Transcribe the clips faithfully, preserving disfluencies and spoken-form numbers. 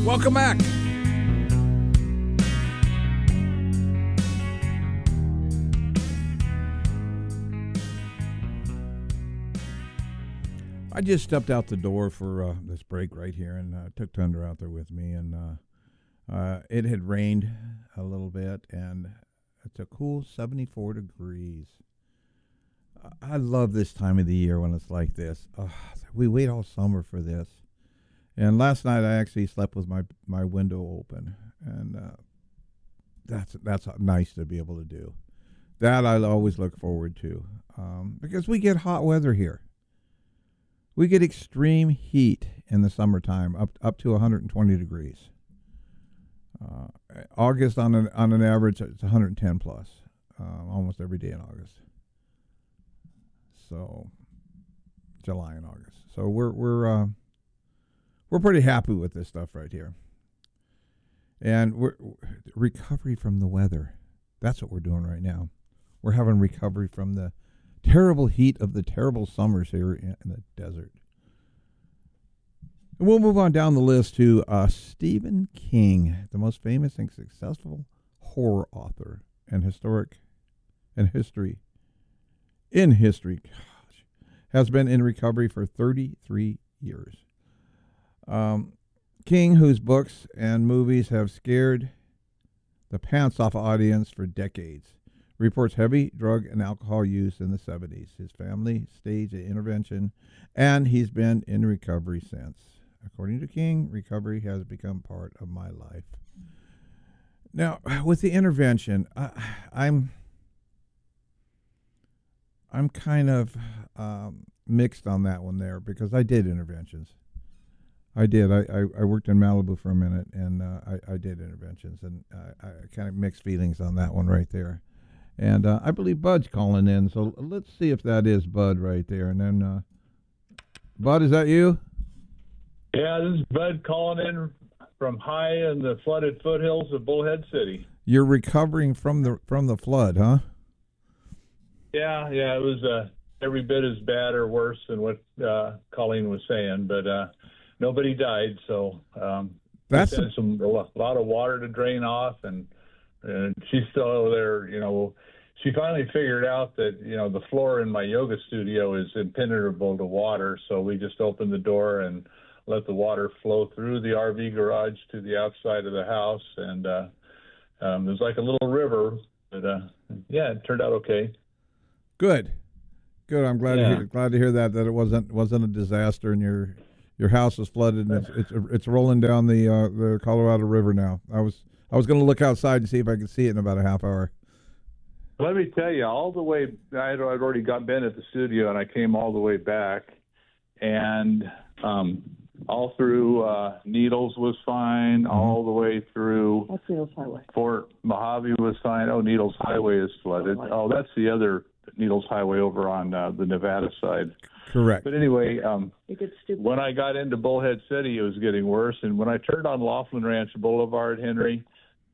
Welcome back. I just stepped out the door for uh, this break right here and uh, took Tundra out there with me. And uh, uh, it had rained a little bit, and it's a cool seventy-four degrees. I love this time of the year when it's like this. Oh, we wait all summer for this. And last night I actually slept with my, my window open, and uh, that's that's nice to be able to do. That I always look forward to um, because we get hot weather here. We get extreme heat in the summertime, up up to one hundred twenty degrees. Uh, August on an on an average, it's one hundred ten plus, uh, almost every day in August. So, July and August. So we're we're uh, we're pretty happy with this stuff right here. And we're recovery from the weather. That's what we're doing right now. We're having recovery from the terrible heat of the terrible summers here in the desert. And we'll move on down the list to uh, Stephen King, the most famous and successful horror author and historic and history in history, gosh, has been in recovery for thirty-three years. Um, King, whose books and movies have scared the pants off audience for decades, reports heavy drug and alcohol use in the seventies. His family staged an intervention, and he's been in recovery since. According to King, recovery has become part of my life. Now, with the intervention, I, I'm I'm kind of um, mixed on that one there because I did interventions. I did. I, I, I worked in Malibu for a minute, and uh, I, I did interventions, and uh, I kind of mixed feelings on that one right there. And uh, I believe Bud's calling in, so let's see if that is Bud right there. And then, uh, Bud, is that you? Yeah, this is Bud calling in from high in the flooded foothills of Bullhead City. You're recovering from the from the flood, huh? Yeah, yeah, it was uh, every bit as bad or worse than what uh, Colleen was saying, but uh, nobody died, so um, that's a, some a lot of water to drain off, and, and she's still over there. You know, she finally figured out that you know the floor in my yoga studio is impenetrable to water, so we just opened the door and let the water flow through the R V garage to the outside of the house, and uh, um, it was like a little river, but uh, yeah, it turned out okay. Good, good. I'm glad yeah. to hear, glad to hear that that it wasn't wasn't a disaster and your your house was flooded and it's it's, it's rolling down the uh, the Colorado River now. I was I was going to look outside and see if I could see it in about a half hour. Let me tell you, all the way I'd, I'd already got been at the studio and I came all the way back, and um, all through uh, Needles was fine. Mm-hmm. All the way through that's Needles Highway. Fort Mojave was fine. Oh, Needles Highway is flooded. Oh, that's the other Needles Highway over on uh, the Nevada side. Correct. But anyway, um, it gets stupid. When I got into Bullhead City, it was getting worse. And when I turned on Laughlin Ranch Boulevard, Henry,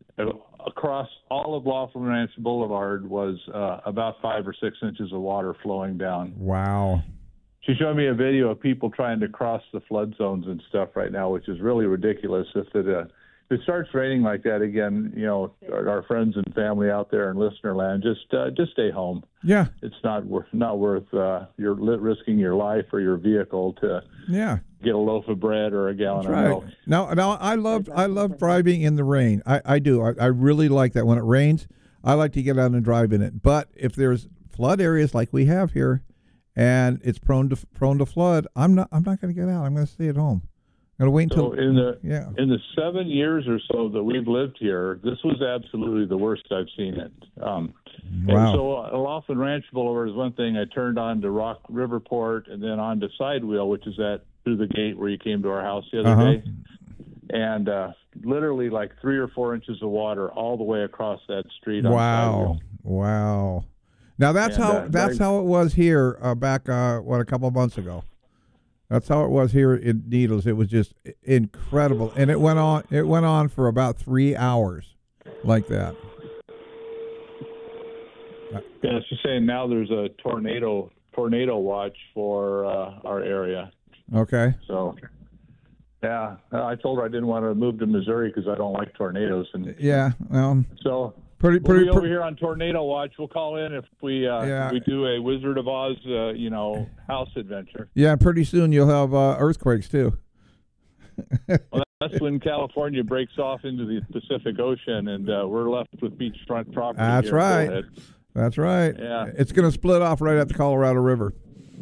across all of Laughlin Ranch Boulevard was uh, about five or six inches of water flowing down. Wow. She showed me a video of people trying to cross the flood zones and stuff right now, which is really ridiculous. If it, uh, if it starts raining like that again, you know, our, our friends and family out there in listener land, just uh, just stay home. Yeah, it's not worth not worth uh, your risking your life or your vehicle to yeah get a loaf of bread or a gallon That's of right. milk. Now, now I love I love driving in the rain. I, I do. I, I really like that when it rains. I like to get out and drive in it. But if there's flood areas like we have here, and it's prone to prone to flood, I'm not I'm not going to get out. I'm going to stay at home. I'm going to wait until. So in the yeah. in the seven years or so that we've lived here, this was absolutely the worst I've seen it. Um, wow. And so uh, Laughlin Ranch Boulevard is one thing. I turned on to Rock Riverport and then on to Sidewheel, which is that through the gate where you came to our house the other uh-huh. day, and uh, literally like three or four inches of water all the way across that street. On wow. Sidewheel. Wow. Now that's and, how uh, that's very, how it was here uh, back uh, what a couple of months ago. That's how it was here in Needles. It was just incredible, and it went on. It went on for about three hours, like that. Yeah, it's just saying now there's a tornado tornado watch for uh, our area. Okay. So, Yeah, I told her I didn't want to move to Missouri because I don't like tornadoes, and Yeah, well, so pretty, we'll pretty, be over pretty here on Tornado Watch. We'll call in if we uh, Yeah. if we do a Wizard of Oz, uh, you know, house adventure. yeah. Pretty soon you'll have uh, earthquakes too. Well, that's when California breaks off into the Pacific Ocean, and uh, we're left with beachfront property. That's here in right. Bullhead. That's right. Yeah. It's going to split off right at the Colorado River.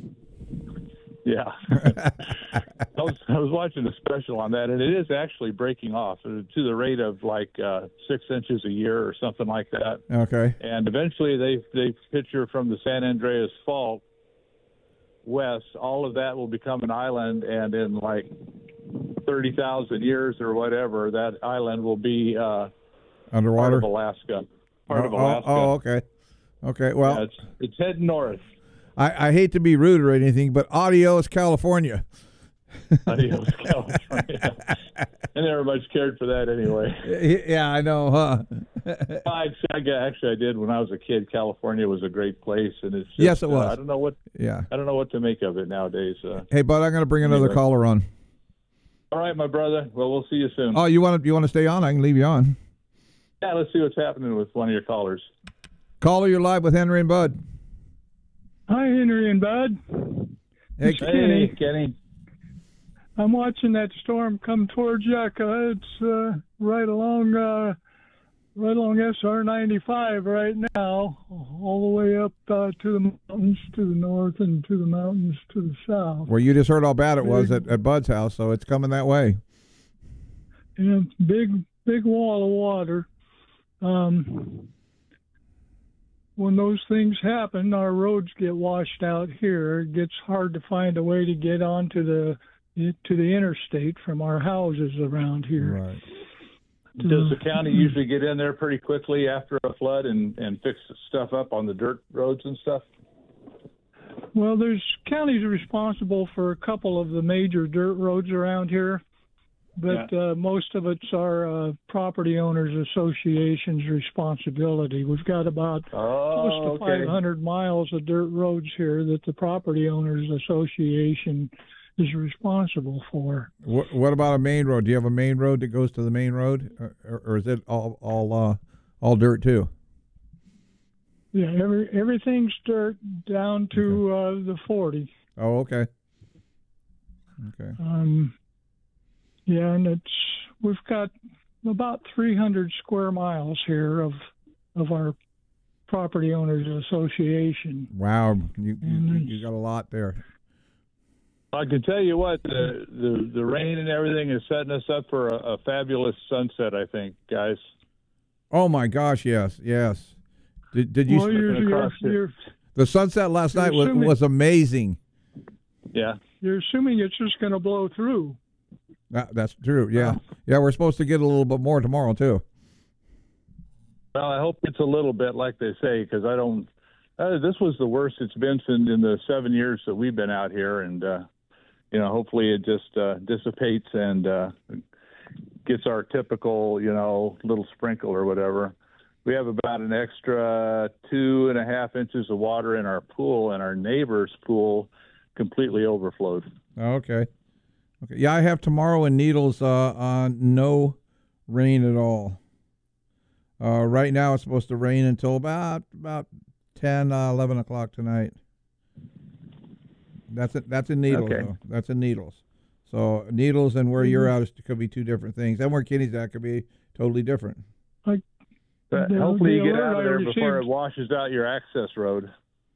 Yeah. I was I was watching a special on that, and it is actually breaking off to the rate of like uh, six inches a year or something like that. Okay. And eventually, they they picture from the San Andreas Fault west, all of that will become an island, and in like thirty thousand years or whatever, that island will be uh, Underwater. part of Alaska. Part oh, of Alaska. Oh, oh, okay. Okay. Well, Yeah, it's it's heading north. I, I hate to be rude or anything, but adios, California. Adios, California. I never much cared for that anyway. Yeah, I know, huh? I, actually, I did when I was a kid. California was a great place, and it's just, Yes, it was. Uh, I don't know what. Yeah. I don't know what to make of it nowadays. Uh, Hey, bud, I'm going to bring another Anyway. caller on. all right, my brother. Well, we'll see you soon. Oh, you want to you want to stay on? I can leave you on. Yeah, let's see what's happening with one of your callers. Caller, you're live with Henry and Bud. Hi, Henry and Bud. Hey, It's Hey, Kenny. Kenny. I'm watching that storm come towards Yucca. It's uh, right along, uh, right along S R ninety-five right now, all the way up uh, to the mountains to the north and to the mountains to the south. well, you just heard how bad it was at, at Bud's house, so it's coming that way. And big, big wall of water. Um, when those things happen, our roads get washed out here. It gets hard to find a way to get onto the to the interstate from our houses around here. Right. Does the county usually get in there pretty quickly after a flood and, and fix stuff up on the dirt roads and stuff? Well, there's counties responsible for a couple of the major dirt roads around here, but uh, most of it's our uh, property owners association's responsibility. We've got about Oh, close to okay. five hundred miles of dirt roads here that the property owners association is responsible for. What, what about a main road? Do you have a main road that goes to the main road, or, or, or is it all all uh, all dirt too? Yeah, every everything's dirt down to uh, the forty. Oh, okay. Okay. Um, yeah, and it's we've got about three hundred square miles here of of our property owners association. Wow, you you, Mhm. you got a lot there. I can tell you what, the, the the rain and everything is setting us up for a, a fabulous sunset, I think, guys. Oh my gosh, yes, yes. Did did you? Well, you're, you're, across it. you're, the sunset last you're night was, assuming- was amazing. Yeah. you're assuming it's just going to blow through. That, that's true. Yeah, yeah. We're supposed to get a little bit more tomorrow too. Well, I hope it's a little bit like they say, because I don't. Uh, this was the worst it's been since in the seven years that we've been out here, and uh, you know, hopefully it just uh, dissipates and uh, gets our typical, you know, little sprinkle or whatever. We have about an extra two and a half inches of water in our pool, and our neighbor's pool completely overflowed. Okay. Okay. Yeah, I have tomorrow in Needles uh, on no rain at all. Uh, right now it's supposed to rain until about about ten, uh, eleven o'clock tonight. That's it. That's in Needles. Okay. Though. That's in Needles. So Needles and where you're at is, could be two different things. And where Kenny's at could be totally different. But The- hopefully you the get alert out of I there before it received- washes out your access road.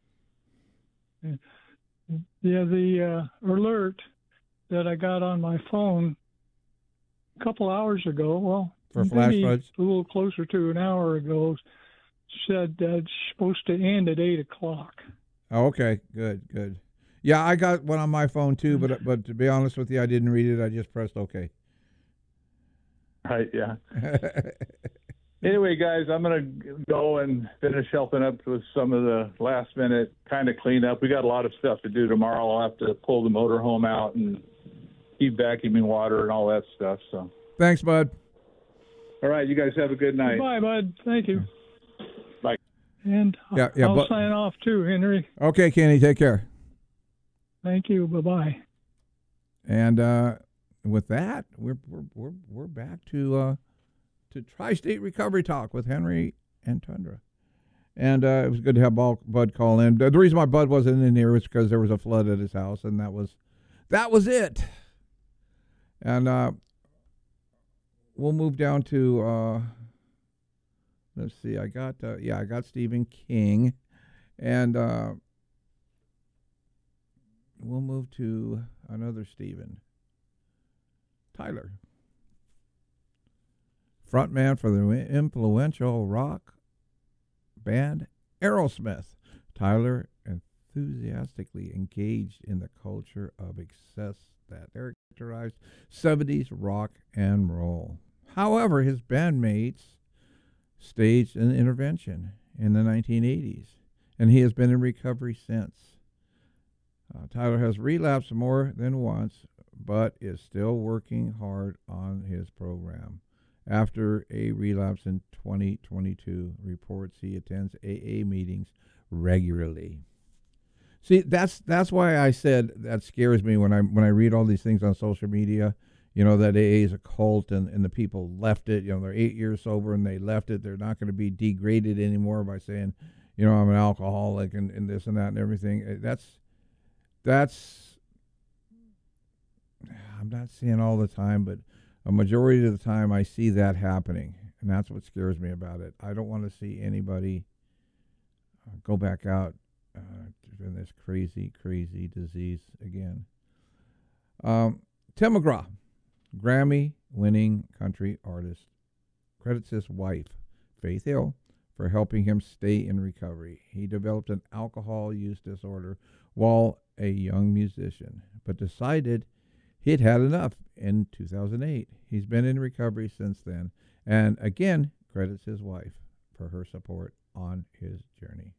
Yeah, the uh, alert that I got on my phone a couple hours ago, well, For flash maybe floods? a little closer to an hour ago, said that it's supposed to end at eight o'clock. Oh, okay. Good, good. Yeah, I got one on my phone too, but but to be honest with you, I didn't read it. I just pressed OK. Right, yeah. Anyway, guys, I'm going to go and finish helping up with some of the last minute kind of cleanup. We got a lot of stuff to do tomorrow. I'll have to pull the motorhome out and keep vacuuming water and all that stuff. So, Thanks, bud. all right, you guys have a good night. Bye, bud. Thank you. Bye. And Yeah, yeah, I'll but- sign off too, Henry. Okay, Kenny, take care. Thank you. Bye-bye. And uh, with that, we're we're we're, we're back to uh, to Tri-State Recovery Talk with Henry and Tundra. And uh, it was good to have Bud call in. The reason why Bud wasn't in here was because there was a flood at his house, and that was that was it. And uh, we'll move down to uh, let's see. I got uh, yeah, I got Stephen King, and uh, we'll move to another Stephen. Tyler, frontman for the influential rock band Aerosmith. Tyler enthusiastically engaged in the culture of excess that characterized seventies rock and roll. However, his bandmates staged an intervention in the nineteen eighties, and he has been in recovery since. Uh, Tyler has relapsed more than once, but is still working hard on his program. After a relapse in twenty twenty-two, reports he attends A A meetings regularly. See, that's that's why I said that scares me when I when I read all these things on social media. You know, that A A is a cult, and, and the people left it. You know, they're eight years sober and they left it. They're not going to be degraded anymore by saying, you know, I'm an alcoholic and, and this and that and everything. That's that's I'm not seeing all the time, but a majority of the time I see that happening, and that's what scares me about it. I don't want to see anybody uh, go back out uh, in this crazy, crazy disease again. Um, Tim McGraw, Grammy-winning country artist, credits his wife, Faith Hill, for helping him stay in recovery. He developed an alcohol use disorder while a young musician, but decided he'd had enough in two thousand eight. He's been in recovery since then, and again credits his wife for her support on his journey.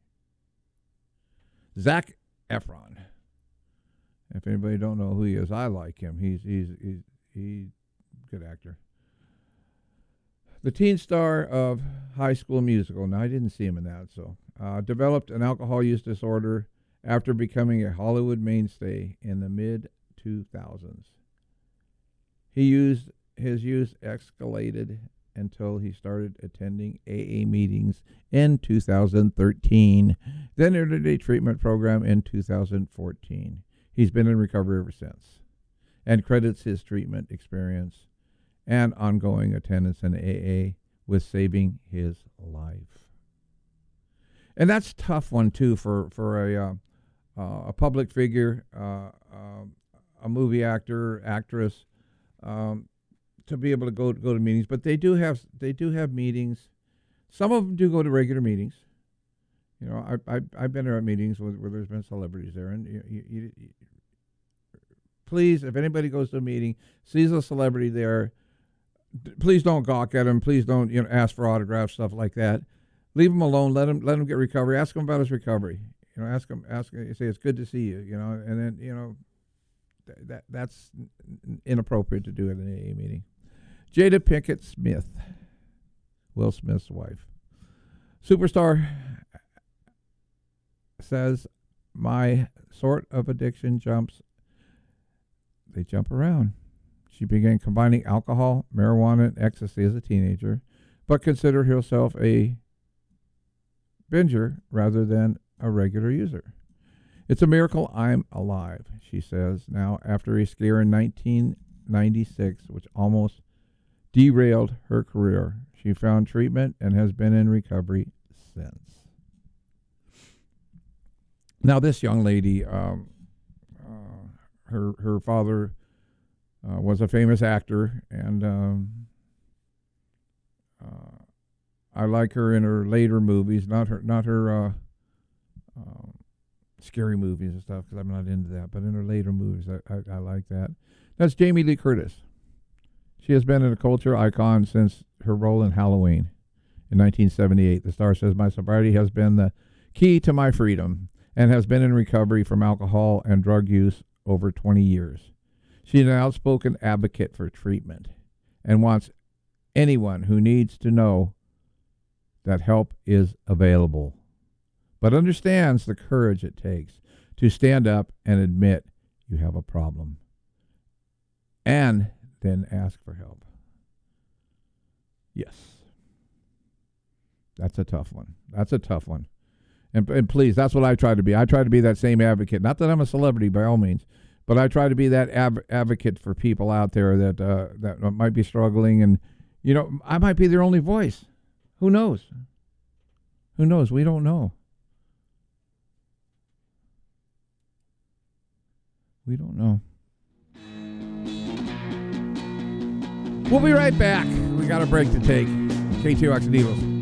Zac Efron. If anybody don't know who he is, I like him. He's he's he's he's a good actor. The teen star of High School Musical. Now, I didn't see him in that, so uh, developed an alcohol use disorder after becoming a Hollywood mainstay in the mid two thousands. He used his use escalated until he started attending A A meetings in two thousand thirteen, then entered a treatment program in two thousand fourteen. He's been in recovery ever since, and credits his treatment experience and ongoing attendance in A A with saving his life. And that's a tough one too for for a uh, uh, a public figure, uh, uh, a movie actor, actress, um, to be able to go go to meetings. But they do have they do have meetings. Some of them do go to regular meetings. You know, I I I've been there at meetings where, where there's been celebrities there, and you, you, you, you, please, if anybody goes to a meeting, sees a celebrity there, d- please don't gawk at him. Please don't you know ask for autographs, stuff like that. Leave him alone. Let him let him get recovery. Ask him about his recovery. You know, ask him, ask him, say, it's good to see you, you know, and then, you know, th- that that's inappropriate to do at an A A meeting. Jada Pinkett Smith, Will Smith's wife. Superstar says, my sort of addiction jumps, they jump around. She began combining alcohol, marijuana, and ecstasy as a teenager, but considered herself a binger rather than a regular user. It's a miracle I'm alive, she says now, after a scare in nineteen ninety-six, which almost derailed her career. She found treatment and has been in recovery since. Now, this young lady, um, uh, her her father uh, was a famous actor, and um, uh, I like her in her later movies, not her not her uh, uh, scary movies and stuff, because I'm not into that. But in her later movies, I, I, I like that. That's Jamie Lee Curtis. She has been a culture icon since her role in Halloween in nineteen seventy-eight. The star says, my sobriety has been the key to my freedom and has been in recovery from alcohol and drug use over twenty years. She's an outspoken advocate for treatment and wants anyone who needs to know that help is available, but understands the courage it takes to stand up and admit you have a problem. and then ask for help. Yes. That's a tough one. That's a tough one. And, and please, that's what I try to be. I try to be that same advocate. Not that I'm a celebrity by all means, but I try to be that av- advocate for people out there that uh, that might be struggling. And, you know, I might be their only voice. Who knows? Who knows? We don't know. We don't know. We'll be right back. We got a break to take. K T O X and Eagles.